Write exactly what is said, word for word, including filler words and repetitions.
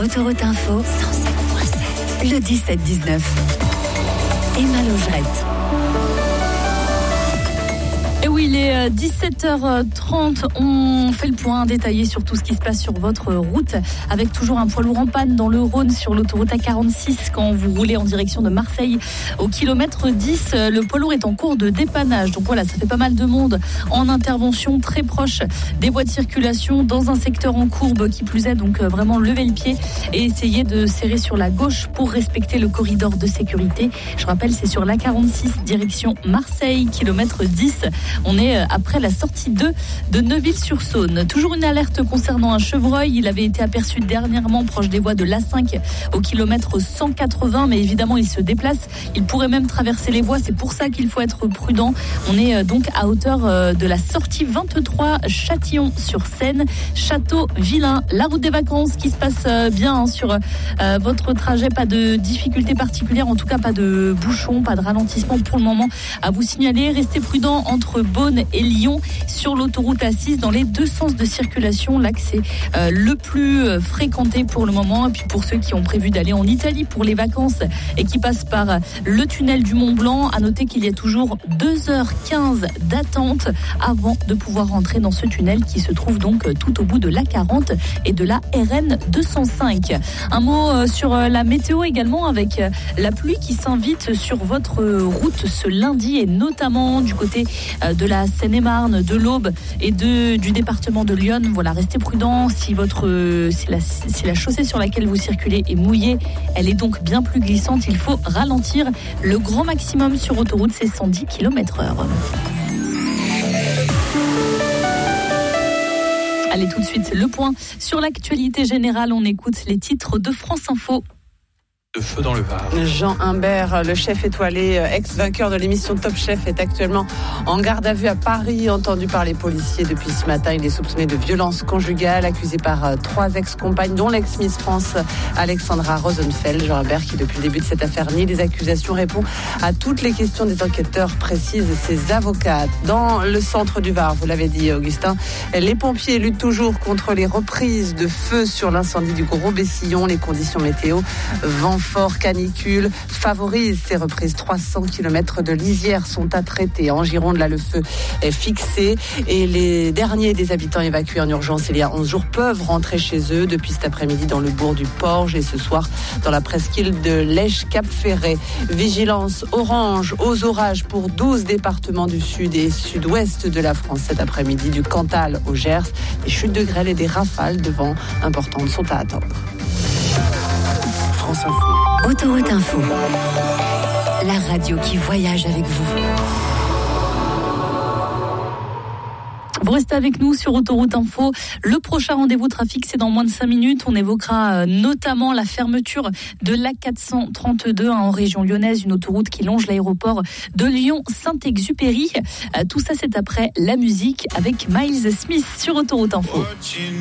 Autoroute Info, cent sept virgule sept. Le dix-sept dix-neuf. Emma Logerette. Et oui, il est dix-sept heures trente. On fait le point détaillé sur tout ce qui se passe sur votre route, avec toujours un poids lourd en panne dans le Rhône sur l'autoroute A quarante-six quand vous roulez en direction de Marseille au kilomètre dix. Le poids lourd est en cours de dépannage. Donc voilà, ça fait pas mal de monde en intervention très proche des voies de circulation dans un secteur en courbe qui plus est. Donc vraiment lever le pied et essayer de serrer sur la gauche pour respecter le corridor de sécurité. Je rappelle, c'est sur l'A quarante-six direction Marseille, kilomètre dix. On est après la sortie deux de Neuville-sur-Saône. Toujours une alerte concernant un chevreuil. Il avait été aperçu dernièrement proche des voies de l'A cinq au kilomètre cent quatre-vingts, mais évidemment il se déplace. Il pourrait même traverser les voies. C'est pour ça qu'il faut être prudent. On est donc à hauteur de la sortie vingt-trois Châtillon-sur-Seine, Château-Vilain. La route des vacances qui se passe bien sur euh, votre trajet. Pas de difficultés particulières, en tout cas pas de bouchons, pas de ralentissement pour le moment à vous signaler. Restez prudent entre Beaune et Lyon sur l'autoroute A six dans les deux sens de circulation. L'axe est euh, le plus euh, fréquenté pour le moment. Et puis pour ceux qui ont prévu d'aller en Italie pour les vacances et qui passent par le tunnel du Mont Blanc, à noter qu'il y a toujours deux heures quinze d'attente avant de pouvoir rentrer dans ce tunnel qui se trouve donc tout au bout de l'A quarante et de la R N deux cent cinq. Un mot euh, sur la météo également, avec la pluie qui s'invite sur votre route ce lundi, et notamment du côté de la Seine-et-Marne, de l'Aube et de, du département de Lyon. Voilà, restez prudents. Si, votre, si, la, si la chaussée sur laquelle vous circulez est mouillée, elle est donc bien plus glissante. Il faut ralentir. Le grand maximum sur autoroute, c'est cent dix kilomètres heure. Allez, tout de suite, le point sur l'actualité générale. On écoute les titres de France Info. De feu dans le Var. Jean Humbert, le chef étoilé, ex-vainqueur de l'émission Top Chef, est actuellement en garde à vue à Paris, entendu par les policiers depuis ce matin. Il est soupçonné de violence conjugale, accusé par trois ex-compagnes, dont l'ex-Miss France Alexandra Rosenfeld. Jean Humbert, qui depuis le début de cette affaire nie les accusations, répond à toutes les questions des enquêteurs, précisent ses avocates. Dans le centre du Var, vous l'avez dit Augustin, les pompiers luttent toujours contre les reprises de feu sur l'incendie du Gros Bessillon. Les conditions météo, vent fort, canicule, favorise ces reprises. trois cents kilomètres de lisière sont à traiter. En Gironde, là, le feu est fixé et les derniers des habitants évacués en urgence il y a onze jours peuvent rentrer chez eux depuis cet après-midi dans le bourg du Porge et ce soir dans la presqu'île de Lèche-Cap-Ferret. Vigilance orange aux orages pour douze départements du sud et sud-ouest de la France cet après-midi, du Cantal au Gers. Des chutes de grêle et des rafales de vent importantes sont à attendre. France Info. Autoroute Info. La radio qui voyage avec vous. Vous restez avec nous sur Autoroute Info. Le prochain rendez-vous trafic, c'est dans moins de cinq minutes. On évoquera notamment la fermeture de l'A quatre cent trente-deux en région lyonnaise, une autoroute qui longe l'aéroport de Lyon-Saint-Exupéry. Tout ça, c'est après la musique avec Miles Smith sur Autoroute Info.